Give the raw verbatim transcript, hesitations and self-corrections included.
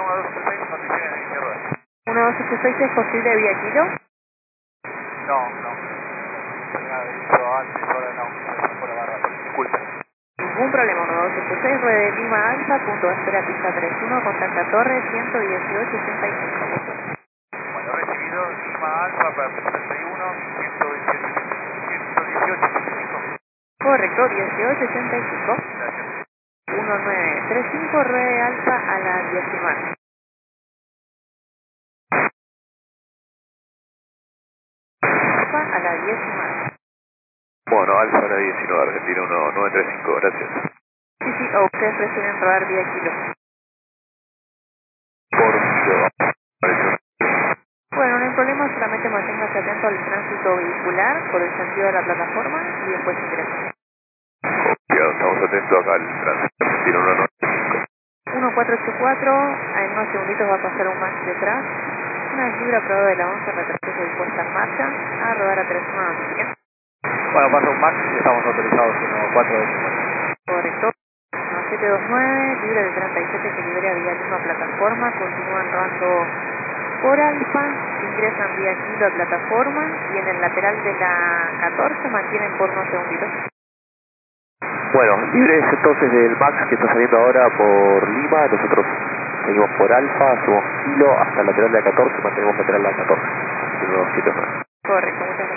uno dos ocho seis, condiciones de inicio rueda. uno dos ocho seis es posible vía kilo. No, no. Tenía dicho antes, ahora no. Por la barra, disculpe. Ningún problema, uno dos ocho seis, rueda de Lima Alfa, punto de espera pista treinta y uno, contacta torre ciento dieciocho ochenta y cinco. Bueno, recibido Lima Alfa para treinta y uno, ciento dieciocho ochenta y cinco. Correcto, dieciocho ochenta y cinco. Gracias. uno nueve tres cinco, rueda de Alfa a la decimal. Alfa a la decimal. Bueno, Alfa a la diecinueve, Argentina uno nueve tres cinco, gracias. Sí, sí, o ustedes prefieren rodar vía kilo. Por kilo, parece. Bueno, no hay problema, solamente manténgase atento al tránsito vehicular por el sentido de la plataforma y después ingresa. Copiado, estamos atentos acá al tránsito argentino uno nueve tres cinco. uno cuatro ocho cuatro, en unos segunditos va a pasar un Max detrás. Una vez libre aprobado de la once, retroceso y puesta en marcha, a rodar a tres uno. Bien. Bueno, pasa un Max y estamos autorizados uno cuatro ocho cuatro. Correcto. siete dos nueve, libre de treinta y siete que libera vía Lima plataforma, continúan rodando por Alfa, ingresan vía Kilo a plataforma y en el lateral de la catorce mantienen por unos segunditos. Bueno, libres entonces del Max que está saliendo ahora por Lima, nosotros seguimos por Alfa, hacemos kilo hasta el lateral de la catorce, mantenemos lateral de la catorce. uno siete nueve. Correcto, muchas